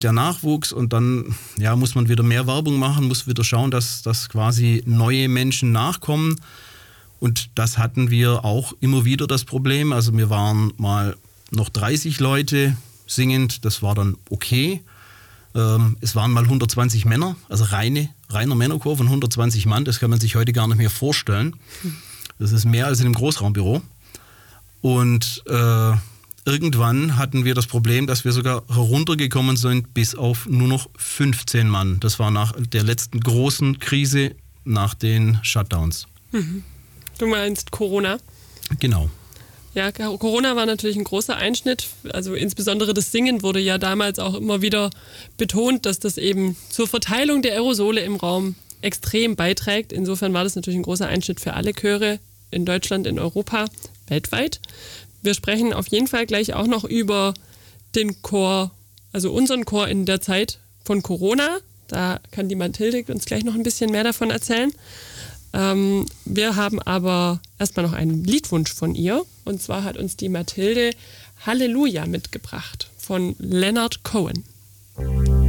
der Nachwuchs und dann muss man wieder mehr Werbung machen, muss wieder schauen, dass quasi neue Menschen nachkommen. Und das hatten wir auch immer wieder das Problem. Also wir waren mal noch 30 Leute singend, das war dann okay. Es waren mal 120 Männer, also reiner Männerchor von 120 Mann, das kann man sich heute gar nicht mehr vorstellen. Das ist mehr als in einem Großraumbüro. Und irgendwann hatten wir das Problem, dass wir sogar heruntergekommen sind bis auf nur noch 15 Mann. Das war nach der letzten großen Krise, nach den Shutdowns. Du meinst Corona? Genau. Ja, Corona war natürlich ein großer Einschnitt. Also insbesondere das Singen wurde ja damals auch immer wieder betont, dass das eben zur Verteilung der Aerosole im Raum extrem beiträgt. Insofern war das natürlich ein großer Einschnitt für alle Chöre in Deutschland, in Europa, weltweit. Wir sprechen auf jeden Fall gleich auch noch über den Chor, also unseren Chor in der Zeit von Corona. Da kann die Mathilde uns gleich noch ein bisschen mehr davon erzählen. Wir haben aber erstmal noch einen Liedwunsch von ihr. Und zwar hat uns die Mathilde Halleluja mitgebracht von Leonard Cohen.